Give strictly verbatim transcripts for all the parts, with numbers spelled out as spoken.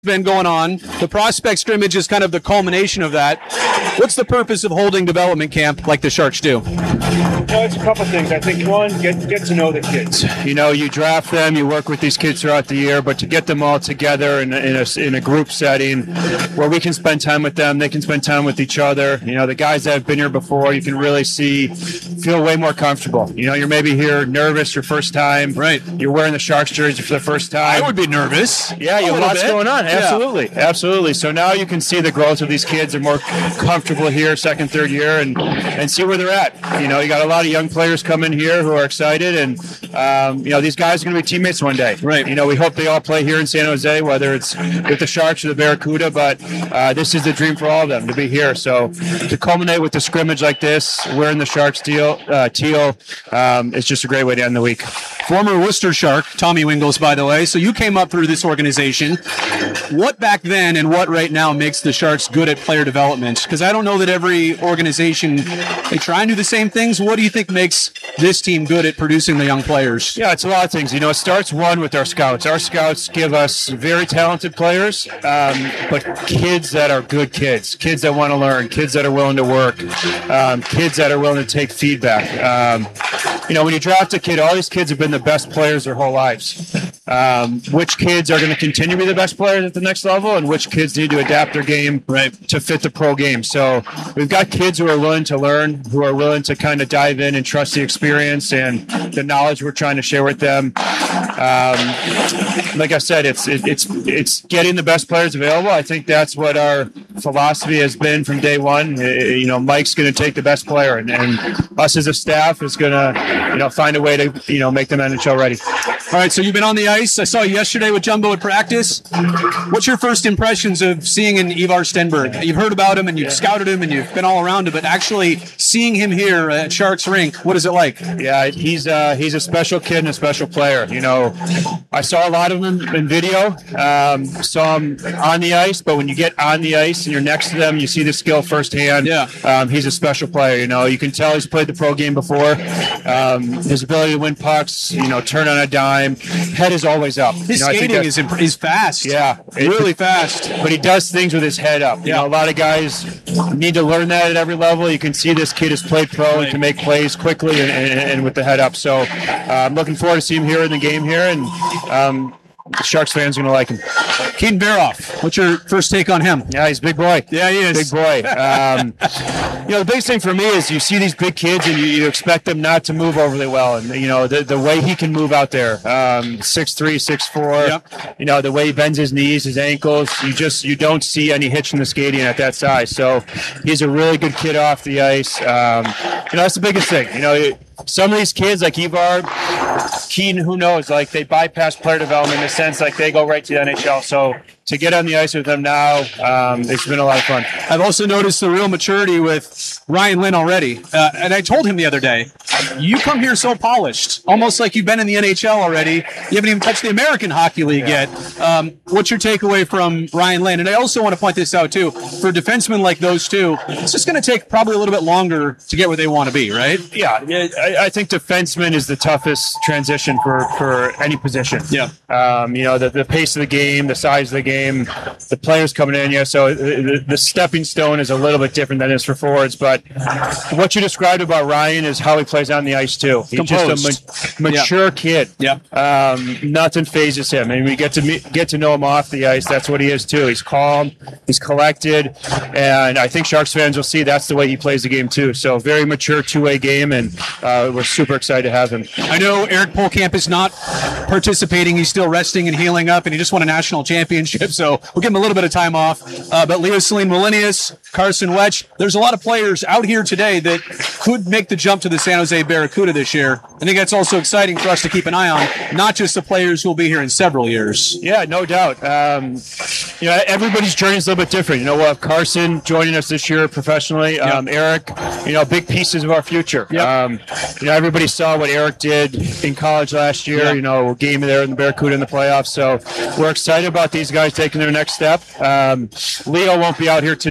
been going on. The prospect scrimmage is kind of the culmination of that. What's the purpose of holding development camp like the Sharks do? Well, it's a couple things. I think one, get get to know the kids. You know, you draft them, you work with these kids throughout the year, but to get them all together in a, in a, in a group setting where we can spend time with them, they can spend time with each other. You know, the guys that have been here before, you can really see, feel way more comfortable. You know, you're maybe here nervous your first time. Right. You're wearing the Sharks jersey for the first time. I would be nervous. Yeah, you have lots bit. going on. Absolutely, yeah. Absolutely. So now you can see the growth of these kids. They're more comfortable here, second, third year, and and see where they're at. You know, you got a lot of young players coming here who are excited, and um, you know, these guys are going to be teammates one day. Right. You know, we hope they all play here in San Jose, whether it's with the Sharks or the Barracuda. But uh, this is the dream for all of them to be here. So to culminate with the scrimmage like this, wearing the Sharks deal, uh, teal, um, it's just a great way to end the week. Former Worcester Shark, Tommy Wingles, by the way. So you came up through this organization. What back then and what right now makes the Sharks good at player development? Because I don't know that every organization, they try and do the same things. What do you think makes this team good at producing the young players? Yeah, it's a lot of things. You know, it starts one with our scouts. Our scouts give us very talented players, um, but kids that are good kids, kids that want to learn, kids that are willing to work, um, kids that are willing to take feedback. Um, you know, when you draft a kid, all these kids have been the best players their whole lives. Um, which kids are going to continue to be the best players at the next level, and which kids need to adapt their game right to fit the pro game. So we've got kids who are willing to learn, who are willing to kind of dive in and trust the experience and the knowledge we're trying to share with them. Um, like I said, it's it, it's it's getting the best players available. I think that's what our philosophy has been from day one. You know, Mike's going to take the best player, and, and us as a staff is going to you know find a way to you know make them N H L ready. All right, so you've been on the ice. I saw you yesterday with Jumbo at practice. What's your first impressions of seeing an Ivar Stenberg? You've heard about him and you've yeah. scouted him and you've been all around him, but actually seeing him here at Sharks Rink, what is it like? Yeah, he's uh, he's a special kid and a special player. You know, I saw a lot of him in video, um, saw him on the ice, but when you get on the ice and you're next to them, you see the skill firsthand. Yeah. Um, he's a special player. You know, you can tell he's played the pro game before. Um, his ability to win pucks, you know, turn on a dime, head is always up. His you know, skating is imp- is fast. Yeah, it, really fast. But he does things with his head up. You yeah. know, a lot of guys need to learn that at every level. You can see this kid has played pro right. and can make plays quickly and, and, and with the head up. So uh, I'm looking forward to seeing him here in the game here, and um, the Sharks fans are going to like him. Keaton Baroff, what's your first take on him? Yeah, he's a big boy. Yeah, he is. Big boy. Um, you know, the biggest thing for me is you see these big kids and you, you expect them not to move overly well. And, you know, the, the way he can move out there, um, six three, six four, yep. you know, the way he bends his knees, his ankles, you just, you don't see any hitch in the skating at that size. So he's a really good kid off the ice. Um, you know, that's the biggest thing. You know, it, some of these kids like Ivar, Keaton, who knows, like they bypass player development in a sense, like they go right to the N H L. So to get on the ice with them now, um, it's been a lot of fun. I've also noticed the real maturity with Ryan Lynn already. Uh, and I told him the other day, you come here so polished, almost like you've been in the N H L already. You haven't even touched the American Hockey League yeah. yet. Um, what's your takeaway from Ryan Lynn? And I also want to point this out, too. For defensemen like those two, it's just going to take probably a little bit longer to get where they want to be, right? Yeah, I, I think defenseman is the toughest transition for, for any position. Yeah. Um, you know, the, the pace of the game, the size of the game, the players coming in, yeah. So the, the stepping stone is a little bit different than it is for forwards. But what you described about Ryan is how he plays on the ice too. He's Composed. just a ma- mature yeah. kid. Yeah. Um, nothing phases him, and we get to meet, get to know him off the ice. That's what he is too. He's calm, he's collected, and I think Sharks fans will see that's the way he plays the game too. So very mature two-way game, and uh, we're super excited to have him. I know Eric Polkamp is not participating. He's still resting and healing up, and he just won a national championship. So we'll give him a little bit of time off. Uh, but Leo Celine Molinius, Carson Wetch, there's a lot of players out here today that could make the jump to the San Jose Barracuda this year. I think that's also exciting for us to keep an eye on, not just the players who will be here in several years. Yeah, no doubt. Um, you know, everybody's journey is a little bit different. You know, we'll have Carson joining us this year professionally. Yep. Um, Eric, you know, big pieces of our future. Yep. Um, you know, everybody saw what Eric did in college last year. Yep. You know, game there in the Barracuda in the playoffs. So we're excited about these guys taking their next step. Um, Leo won't be out here today, but right.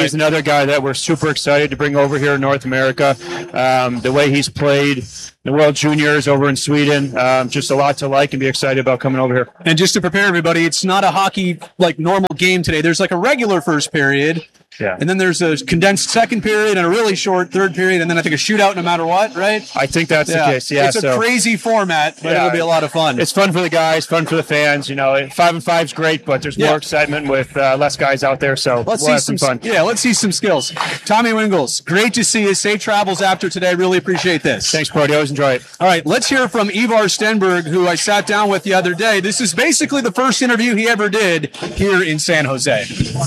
He's another guy that we're super excited to bring over here in North America. Um, the way he's played the World Juniors over in Sweden, um, just a lot to like and be excited about coming over here. And just to prepare everybody, it's not a hockey like normal game today. There's like a regular first period. Yeah. And then there's a condensed second period and a really short third period, and then I think a shootout no matter what, right? I think that's yeah. the case, yeah. It's a so, crazy format, but yeah, it'll be a lot of fun. It's fun for the guys, fun for the fans. You know, five and five's great, but there's yeah. more excitement with uh, less guys out there, so let's we'll see have some, some fun. Yeah, let's see some skills. Tommy Wingels, great to see you. Safe travels after today. Really appreciate this. Thanks, Brody. Always enjoy it. All right, let's hear from Ivar Stenberg, who I sat down with the other day. This is basically the first interview he ever did here in San Jose.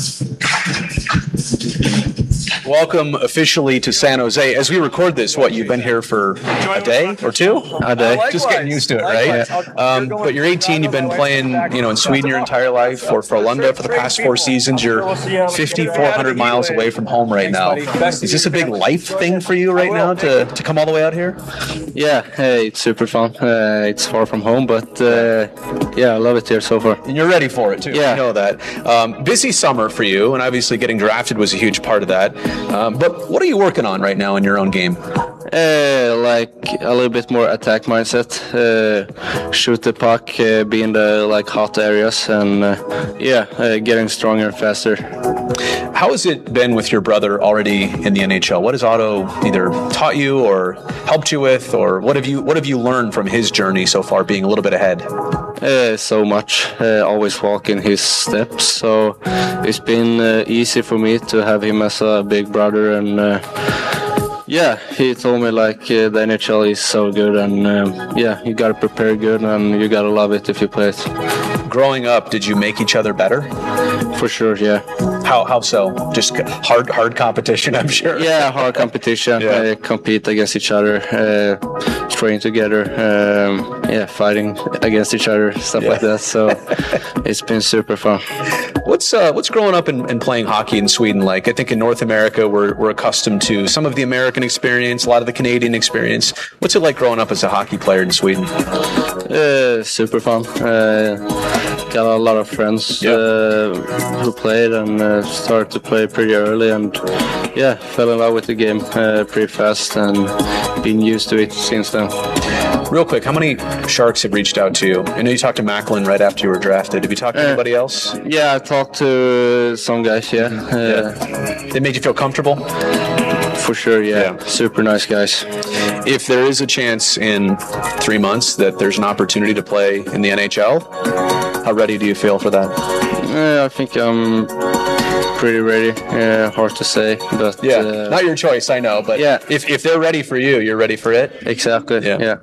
Welcome officially to San Jose. As we record this, what, you've been here for a day or two? A day. Just getting used to it, right? Um, but you're eighteen, you've been playing, you know, in Sweden your entire life, or for Frölunda for the past four seasons. You're fifty-four hundred miles away from home right now. Is this a big life thing for you right now to, to come all the way out here? Yeah, hey, it's super fun. Uh, it's far from home, but uh, yeah, I love it here so far. And you're ready for it too. Yeah. I know that. Um, busy summer for you, and obviously getting drafted was a huge part of that. Um, but what are you working on right now in your own game? Uh, like a little bit more attack mindset, uh, shoot the puck, uh, be in the like hot areas, and uh, yeah, uh, getting stronger and faster. How has it been with your brother already in the N H L? What has Otto either taught you or helped you with, or what have you what have you learned from his journey so far, being a little bit ahead? Uh, so much. Uh, always walk in his steps. So it's been uh, easy for me to have him as a big brother, and uh, yeah, he told me like uh, the N H L is so good, and um, yeah, you gotta prepare good, and you gotta love it if you play it. Growing up, did you make each other better? For sure, yeah. How how so? Just hard hard competition, I'm sure. Yeah, hard competition. Yeah. Uh, compete against each other, uh, train together. Um, yeah, fighting against each other, stuff Yeah. like that. So it's been super fun. What's uh, what's growing up and, and playing hockey in Sweden like? I think in North America we're we're accustomed to some of the American experience, a lot of the Canadian experience. What's it like growing up as a hockey player in Sweden? Uh, super fun. Uh, got a lot of friends Yeah. uh, who played and uh, started to play pretty early, and yeah, fell in love with the game uh, pretty fast and been used to it since then. Real quick, how many Sharks have reached out to you? I know you talked to Macklin right after you were drafted. Have you talked to Uh, anybody else? Yeah, I talked to some guys. Yeah, uh, Yeah. They made you feel comfortable? for sure. Yeah. Yeah. Super nice guys. If there is a chance in three months that there's an opportunity to play in the N H L, how ready do you feel for that? Uh, I think I'm pretty ready. Uh, hard to say, but uh, Not your choice, I know, but Yeah. if, if they're ready for you, you're ready for it? exactly. Yeah. Yeah.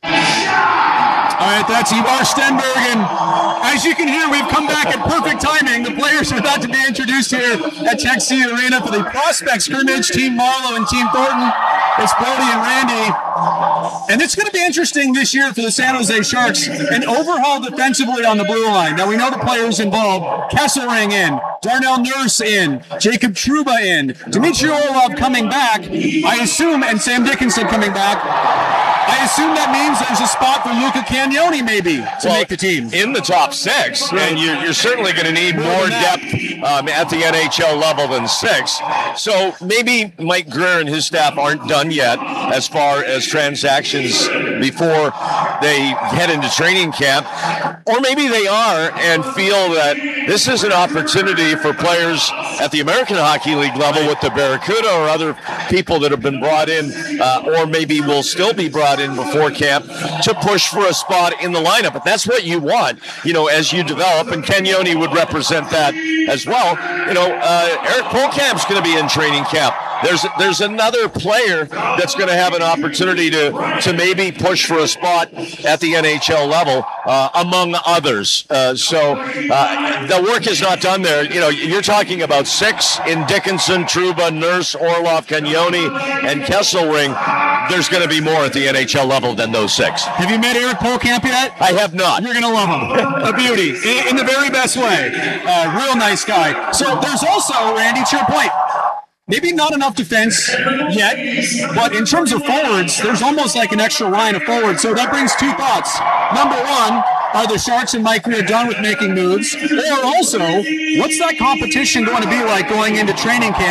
All right, that's Ivar Stenberg, and as you can hear, we've come back at perfect timing. The players are about to be introduced here at Tech C Arena for the prospect scrimmage. Team Marlowe and Team Thornton. It's Brody and Randy. And it's going to be interesting this year for the San Jose Sharks. An overhaul defensively on the blue line. Now, we know the players involved. Kesselring in. Darnell Nurse in. Jacob Trouba in. Dmitry Orlov coming back, I assume, and Sam Dickinson coming back. I assume that means there's a spot for Luca Cagnoni, maybe, to Well, make the team. in the top six, and you're, you're certainly going to need more depth um, at the N H L level than six. So maybe Mike Greer and his staff aren't done yet as far as transactions before they head into training camp, or maybe they are and feel that this is an opportunity for players at the American Hockey League level with the Barracuda or other people that have been brought in, uh, or maybe will still be brought in before camp to push for a spot in the lineup. But that's what you want, you know, as you develop, and Cagnoni would represent that as well. You know, uh, Eric Polkamp's going to be in training camp. There's there's another player that's going to have an opportunity to to maybe push for a spot at the N H L level, uh, among others. Uh, so uh, the work is not done there. You know, you're talking about six in Dickinson, Trouba, Nurse, Orlov, Cagnoni, and Kesselring. There's going to be more at the N H L level than those six. Have you met Eric Polkamp yet? I have not. You're going to love him. A beauty. In, in the very best way. Uh, real nice guy. So there's also, Randy, to your point, maybe not enough defense yet, but in terms of forwards, there's almost like an extra line of forwards. So that brings two thoughts. Number one, are the Sharks and Mike Greer done with making moves? Or also, what's that competition going to be like going into training camp?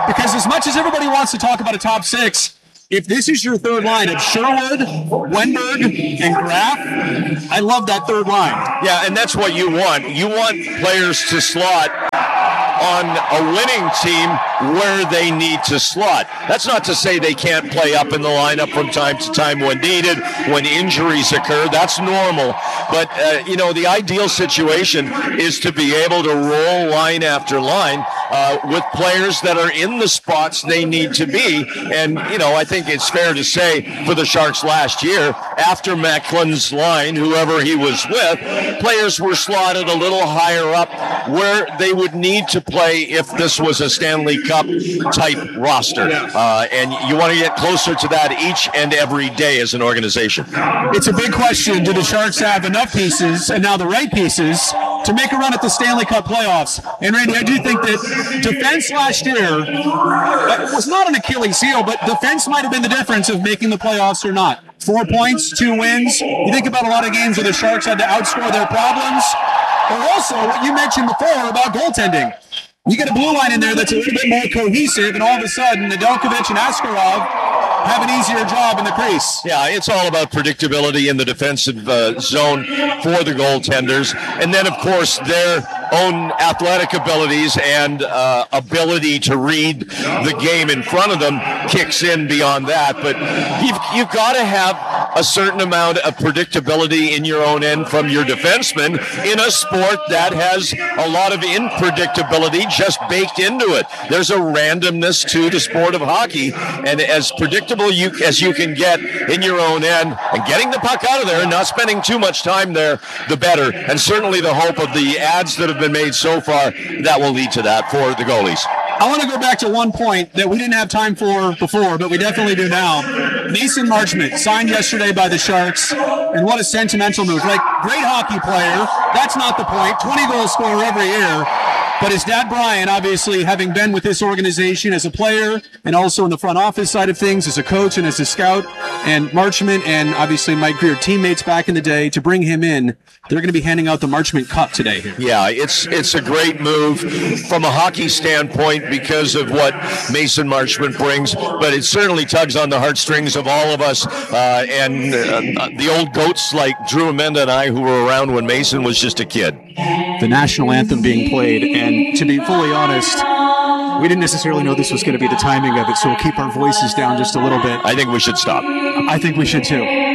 Because as much as everybody wants to talk about a top six, if this is your third line of Sherwood, Wenberg, and Graf, I love that third line. Yeah, and that's what you want. You want players to slot on a winning team where they need to slot. That's not to say they can't play up in the lineup from time to time when needed, when injuries occur. That's normal. But, uh, you know, the ideal situation is to be able to roll line after line uh, with players that are in the spots they need to be. And, you know, I think it's fair to say for the Sharks last year, after Mecklen's line, whoever he was with, players were slotted a little higher up where they would need to play if this was a Stanley Cup type roster. Uh, and you want to get closer to that each and every day as an organization. It's a big question. Do the Sharks have enough pieces, and now the right pieces, to make a run at the Stanley Cup playoffs? And Randy, I do think that defense last year was not an Achilles heel, but defense might have been the difference of making the playoffs or not. Four points, two wins. You think about a lot of games where the Sharks had to outscore their problems. But also, what you mentioned before about goaltending. You get a blue line in there that's a little bit more cohesive, and all of a sudden, Nedeljkovic and Askarov have an easier job in the crease. Yeah, it's all about predictability in the defensive uh, zone for the goaltenders. And then, of course, their own athletic abilities and uh, ability to read the game in front of them kicks in beyond that. But you've, you've got to have a certain amount of predictability in your own end from your defensemen in a sport that has a lot of unpredictability just baked into it. There's a randomness to the sport of hockey, and as predictable you, as you can get in your own end and getting the puck out of there and not spending too much time there, the better. And certainly the hope of the ads that have been made so far, that will lead to that for the goalies. I want to go back to one point that we didn't have time for before, but we definitely do now. Mason Marchment signed yesterday by the Sharks, and what a sentimental move. Like, great hockey player, that's not the point. twenty goal scorer every year. But his dad, Brian, obviously having been with this organization as a player and also in the front office side of things as a coach and as a scout, and Marchment and obviously Mike Grier, teammates back in the day, to bring him in, they're going to be handing out the Marchment Cup today here. Yeah, it's it's a great move from a hockey standpoint because of what Mason Marchment brings, but it certainly tugs on the heartstrings of all of us uh, and uh, the old goats like Drew Amenda and I who were around when Mason was just a kid. The national anthem being played, and to be fully honest, we didn't necessarily know this was going to be the timing of it, so we'll keep our voices down just a little bit. I think we should stop. I think we should too.